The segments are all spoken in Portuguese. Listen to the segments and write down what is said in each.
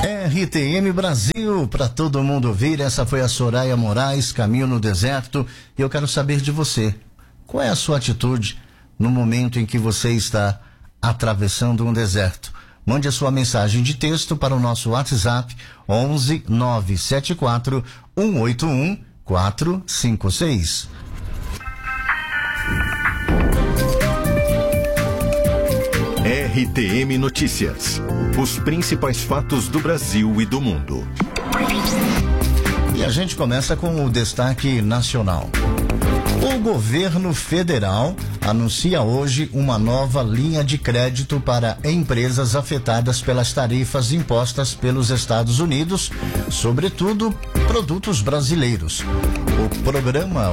RTM Brasil, para todo mundo ouvir. Essa foi a Soraya Moraes, Caminho no Deserto. E eu quero saber de você, qual é a sua atitude no momento em que você está atravessando um deserto? Mande a sua mensagem de texto para o nosso WhatsApp 11 974 181 456. RTM Notícias. Os principais fatos do Brasil e do mundo. E a gente começa com o destaque nacional. O governo federal anuncia hoje uma nova linha de crédito para empresas afetadas pelas tarifas impostas pelos Estados Unidos, sobretudo produtos brasileiros. O programa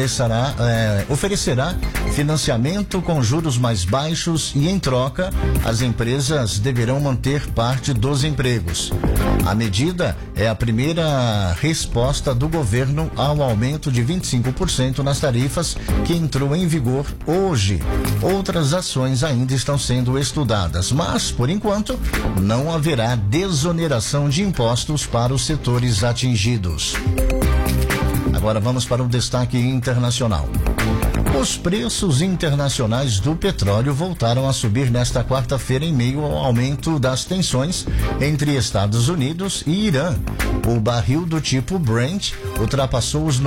oferecerá financiamento com juros mais baixos e, em troca, as empresas deverão manter parte dos empregos. A medida é a primeira resposta do governo ao aumento de 25% nas tarifas que entrou em vigor hoje. Outras ações ainda estão sendo estudadas, mas, por enquanto, não haverá desoneração de impostos para os setores atingidos. Agora vamos para o destaque internacional. Os preços internacionais do petróleo voltaram a subir nesta quarta-feira em meio ao aumento das tensões entre Estados Unidos e Irã. O barril do tipo Brent ultrapassou os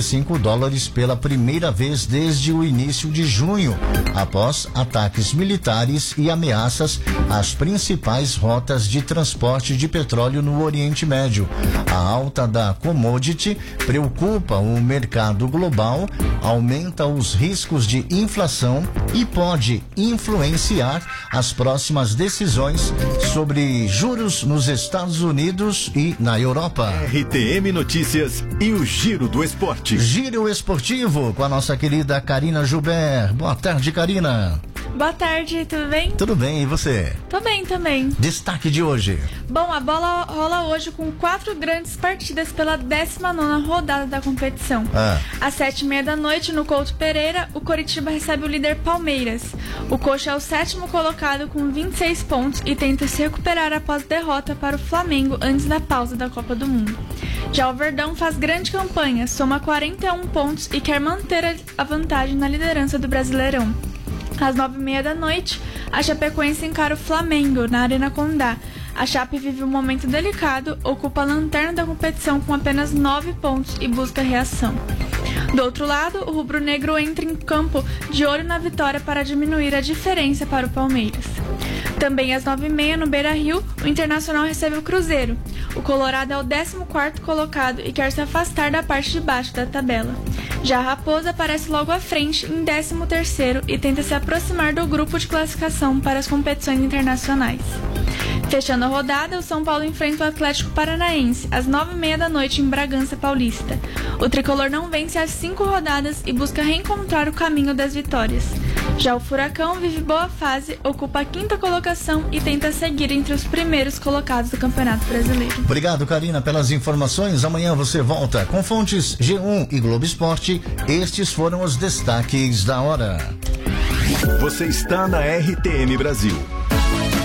$95 pela primeira vez desde o início de junho, após ataques militares e ameaças às principais rotas de transporte de petróleo no Oriente Médio. A alta da commodity preocupa o mercado global, aumenta os riscos de inflação e pode influenciar as próximas decisões sobre juros nos Estados Unidos e na Europa. RTM Notícias e o Giro do Esporte. Giro esportivo com a nossa querida Karina Gilbert. Boa tarde, Karina. Boa tarde, tudo bem? Tudo bem, e você? Tô bem também. Destaque de hoje. Bom, a bola rola hoje com 4 grandes partidas pela 19ª rodada da competição. Às 7h30 no Couto Pereira, o Coritiba recebe o líder Palmeiras. O Coxa é o 7º colocado com 26 pontos e tenta se recuperar após derrota para o Flamengo antes da pausa da Copa do Mundo. Já o Verdão faz grande campanha, soma 41 pontos e quer manter a vantagem na liderança do Brasileirão. Às 9h30, a Chapecoense encara o Flamengo na Arena Condá. A Chape vive um momento delicado, ocupa a lanterna da competição com apenas 9 pontos e busca reação. Do outro lado, o rubro-negro entra em campo de olho na vitória para diminuir a diferença para o Palmeiras. Também às 9h30, no Beira-Rio, o Internacional recebe o Cruzeiro. O Colorado é o 14º colocado e quer se afastar da parte de baixo da tabela. Já a Raposa aparece logo à frente, em 13º, e tenta se aproximar do grupo de classificação para as competições internacionais. Fechando a rodada, o São Paulo enfrenta o Atlético Paranaense, às 9h30 em Bragança Paulista. O tricolor não vence as 5 rodadas e busca reencontrar o caminho das vitórias. Já o Furacão vive boa fase, ocupa a 5ª colocação e tenta seguir entre os primeiros colocados do Campeonato Brasileiro. Obrigado, Karina, pelas informações. Amanhã você volta com fontes G1 e Globo Esporte. Estes foram os destaques da hora. Você está na RTM Brasil.